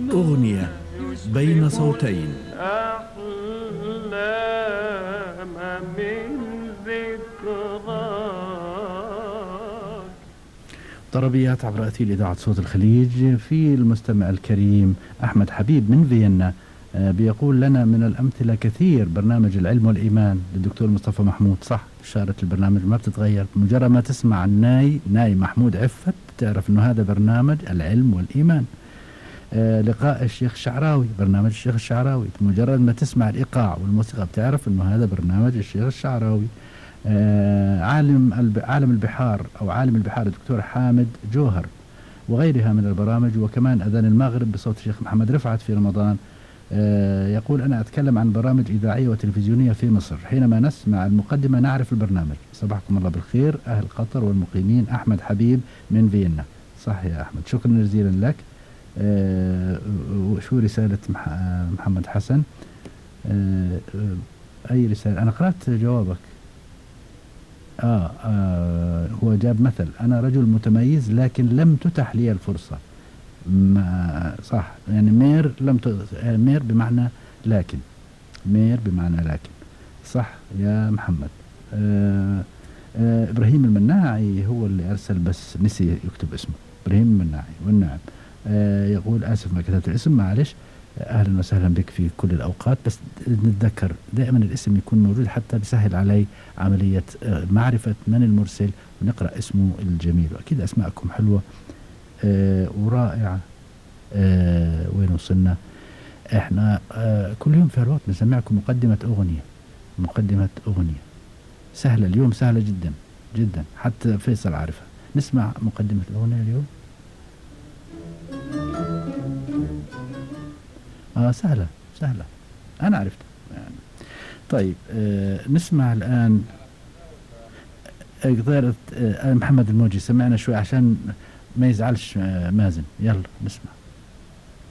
أغنية بين صوتين. أحلام من ذكراك. طربيات عبر أثير إذاعة صوت الخليج. في المستمع الكريم أحمد حبيب من فيينا بيقول لنا من الأمثلة كثير برنامج العلم والإيمان للدكتور مصطفى محمود. صح، إشارة البرنامج ما بتتغير، مجرد ما تسمع ناي محمود عفت تعرف أنه هذا برنامج العلم والإيمان. لقاء الشيخ الشعراوي، برنامج الشيخ الشعراوي، مجرد ما تسمع الإيقاع والموسيقى بتعرف أنه هذا برنامج الشيخ الشعراوي. عالم البحار أو عالم البحار الدكتور حامد جوهر وغيرها من البرامج، وكمان أذان المغرب بصوت الشيخ محمد رفعت في رمضان. يقول أنا أتكلم عن برامج إذاعية وتلفزيونية في مصر، حينما نسمع المقدمة نعرف البرنامج. صباحكم الله بالخير أهل قطر والمقيمين. أحمد حبيب من فيينا. صح يا أحمد، شكرا جزيلا لك. وشو رسالة محمد حسن؟ أي رسالة؟ أنا قرأت جوابك. هو جاب مثل أنا رجل متميز لكن لم تتح لي الفرصة. صح، يعني مير بمعنى لكن، مير بمعنى لكن. صح يا محمد. إبراهيم المناعي هو اللي أرسل بس نسي يكتب اسمه. إبراهيم المناعي والنعم. يقول آسف ما كتبت الاسم، معلش. أهلا وسهلا بك في كل الأوقات، بس نتذكر دائما الاسم يكون موجود حتى بيسهل علي عملية معرفة من المرسل ونقرأ اسمه الجميل. وأكيد أسماءكم حلوة ورائعة. وين وصلنا؟ احنا كل يوم في الوقت نسمعكم مقدمة أغنية سهلة اليوم، سهلة جدا جدا، حتى فيصل عارفها. نسمع مقدمة الأغنية اليوم. سهلة أنا عرفتها يعني. طيب نسمع الآن محمد الموجي، سمعنا شوي عشان ما يزعلش مازن. يلا نسمع.